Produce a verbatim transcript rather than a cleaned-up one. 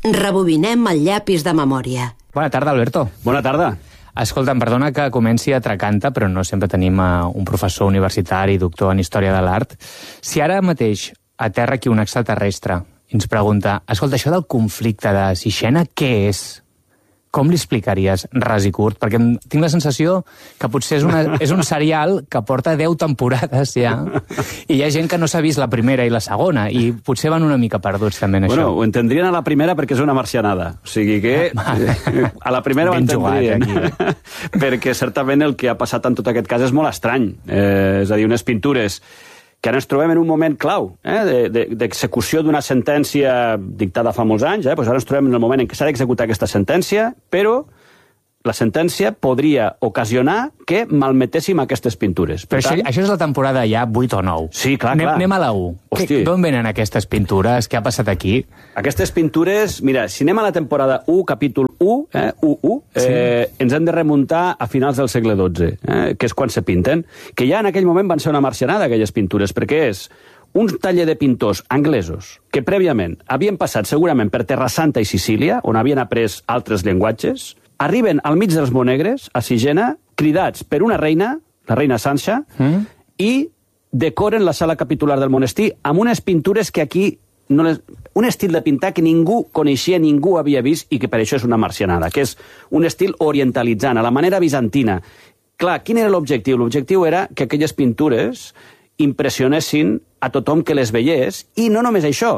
Rebobinem el llapis de memòria. Bona tarda, Alberto. Bona tarda. Escolta'm, perdona que comenci atracant-te, però no sempre tenim un professor universitari, doctor en Història de l'Art. Si ara mateix aterra aquí un extraterrestre i ens pregunta, escolta, això del conflicte de Sixena, què és? Com li explicaries, ras i curt? Perquè tinc la sensació que potser és, una, és un serial que porta deu temporades ja, i hi ha gent que no s'ha vist la primera i la segona, i potser van una mica perduts també en bueno, això. Ho entendrien a la primera perquè és una marcianada. O sigui que Ah, a la primera ho ben entendrien. jugat, aquí. Perquè certament el que ha passat en tot aquest cas és molt estrany. Eh, és a dir, unes pintures que ara ens trobem en un moment clau eh, d'execució d'una sentència dictada fa molts anys. Eh? Pues ara ens trobem en el moment en què s'ha d'executar aquesta sentència, però la sentència podria ocasionar que malmetéssim aquestes pintures. Però Per això, tant, això és la temporada ja vuit o nou. Sí, clar, anem, clar. Anem a la u. Hosti. D'on venen aquestes pintures? Què ha passat aquí? Aquestes pintures, mira, si anem a la temporada u, capítol u, eh, u, u, Sí. eh, ens hem de remuntar a finals del segle dotze, eh, que és quan se pinten, que ja en aquell moment van ser una marcianada, aquelles pintures, perquè és un taller de pintors anglesos que prèviament havien passat segurament per Terra Santa i Sicília, on havien après altres llenguatges, arriben al mig dels Monegres, a Sigena, cridats per una reina, la reina Sança, mm. i decoren la sala capitular del monestir amb unes pintures que aquí no les... un estil de pintar que ningú coneixia, ningú havia vist, i que per això és una marcianada, que és un estil orientalitzant, a la manera bizantina. Clar, quin era l'objectiu? L'objectiu era que aquelles pintures impressionessin a tothom que les veiés, i no només això,